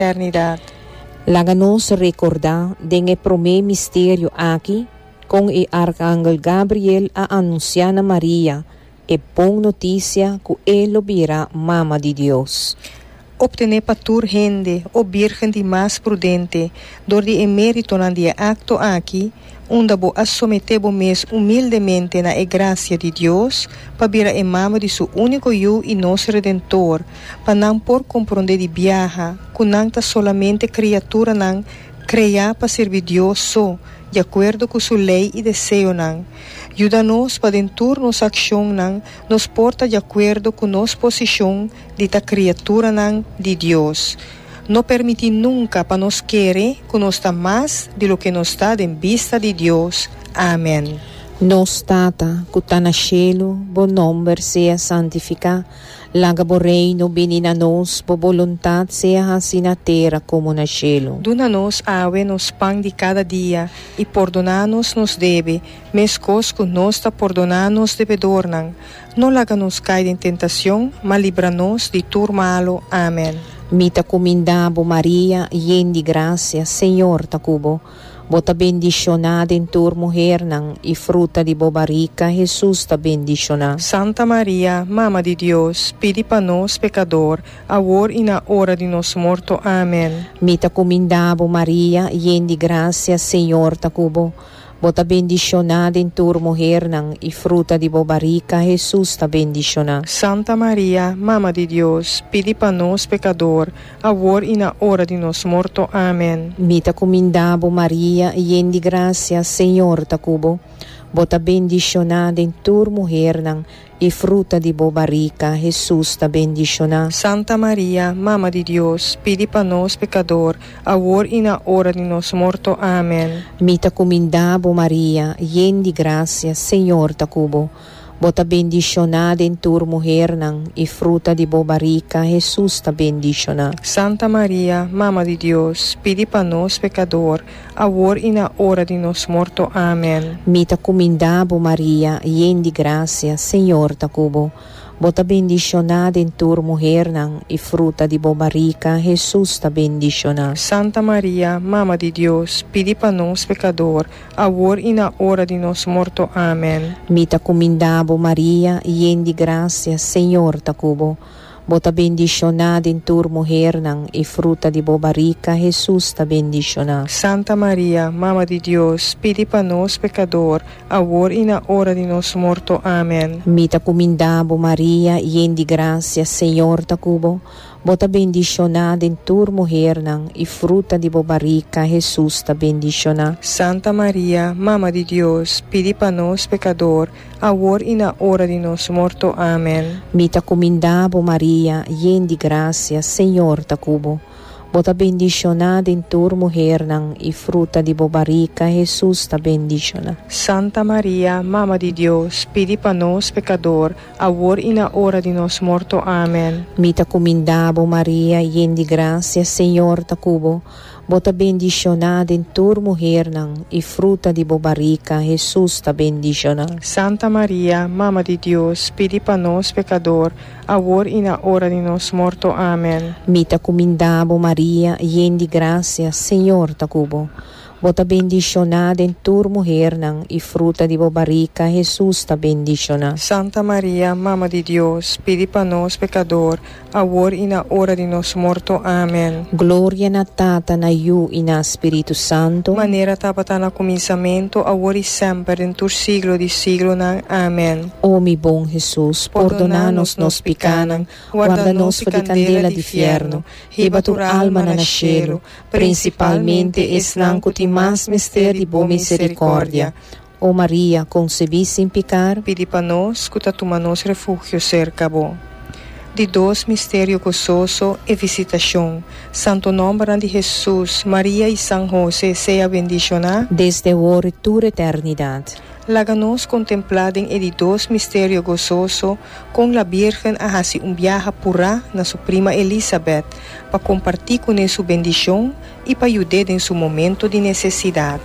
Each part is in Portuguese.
eternidad. Láganos recordar de primer misterio aqui, com o arcángel Gabriel a anunciar a Maria, e bom notícia que ele virá mama de Deus. Obtener patur rende, o virgen de mais prudente, dor de emérito na dia acto aqui, onde bo assometebo mes humildemente na graça de Deus, para vira a mama de seu único eu e nosso Redentor, para não por compreender de viaja, que não está solamente criatura não, criar para servir Deus só, de acordo com sua lei e desejo não. Ajuda-nos para dentro nossa ação não, nos porta de acordo com nossa posição de ta criatura não de Deus. Não permite nunca para nos querer que nos está mais de lo que nos está em vista de Deus. Amém. Nos tata, que está na cielo, bom nome seja santificado. Laga bo reino, benina nos, bo voluntad seja assim na terra como na cielo. Duna-nos awe nos pão de cada dia, e perdona-nos nos deve, mescos que nos está perdonando-nos devedor não. Não laga-nos cair em tentação, mas livra-nos de tudo malo. Amém. Mita comindabo Maria, yen de graça, Senhor tacubo. Bota bendicionada em tua mulher não, e fruta de bobarica, Jesus ta bendicionado. Santa Maria, Mama de Deus, pedi para nós pecador, agora e na hora de nosso morto. Amém. Mita comindabo Maria, yen de graça, Senhor tacubo. Bota bendicionada em tua mulher não, e fruta de bobarica, Jesus ta bendicionado. Santa Maria, Mama de Deus, pedi para nós pecador, agora e na hora de nosso morto. Amém. Mita comindabo Maria, yen de graça, Senhor tacubo. Bota bendicionada em tua mulher não, e fruta de bobarica, Jesus ta bendicionado. Santa Maria, Mama de Deus, pedi para nós pecador, agora e na hora de nosso morto. Amém. Mita comindabo Maria, yen de graça, Senhor tacubo. Bota bendicionada em tua mulher não, e fruta de bobarica, Jesus ta bendicionado. Santa Maria, Mama de Deus, pedi para nós pecador, agora e na hora de nosso morto. Amém. Mita comindabo Maria, yen de graça, Senhor tacubo. Bota bendicionada em tua mulher não, e fruta de bobarica, Jesus ta bendicionado. Santa Maria, Mama de Deus, pedi para nós pecador, agora e na hora de nosso morto. Amém. Mita comindabo Maria, yen de graça, Senhor tacubo. Bota bendicionada em tua mulher não, e fruta de bobarica, Jesus ta bendicionado. Santa Maria, Mama de Deus, pedi para nós pecador, agora e na hora de nosso morto. Amém. Mita comindabo Maria, yen de graça, Senhor tacubo. Bota bendicionada em tua mulher não, e fruta de bobarica, Jesus ta bendicionado. Santa Maria, Mama de Deus, pedi para nós pecador, agora e na hora de nosso morto. Amém. Mita comindabo Maria, yen de graça, Senhor tacubo. Bota bendicionada em tua mulher não, e fruta de bobarica, Jesus ta bendicionado. Santa Maria, Mama de Deus, pedi para nós pecador, agora e na hora de nosso morto. Amém. Mita comindabo Maria, yen de graça, Senhor tacubo. Bota bendicionada em tua mulher não, e fruta de bobarica, Jesus ta bendicionado. Santa Maria, Mama de Deus, pedi para nós pecador, agora e na hora de nosso morto. Amém. Mita comindabo Maria, yen de graça, Senhor tacubo. Bota bendicionada em tua mulher não, e fruta de bobarica, Jesus ta bendicionado. Santa Maria, Mama de Deus, pedi para nós pecador, agora e na hora de nosso morto. Amém. Glória na Tata, na Iu e na Espírito Santo. Maneira tapata no começamento, agora e sempre, em todo siglo de siglo. Amém. Ó mi bom Jesus, perdona-nos nos pecados, guarda-nos de candela de inferno, riba tua alma na cielo, principalmente esnan que mais mistério de boa misericórdia. Ó Maria, concebi sem pecar, pedi para nós, que toma-nos refúgio cerca bo. De dois mistérios gozoso e visitação. Santo nome de Jesus, Maria e São José, seja bendicionado desde agora e toda eternidade. Láganos contemplar em dos mistérios gozoso com a Virgem a fazer viaje pura na sua prima Elizabeth para compartilhar com ela sua bendição e para ajudar em seu momento de necessidade.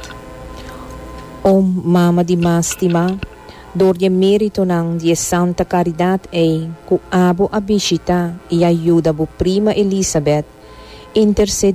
Ó Mama de Mástima, dor de mérito não de santa caridade que abo a visita e ajuda a prima Elizabeth intercedei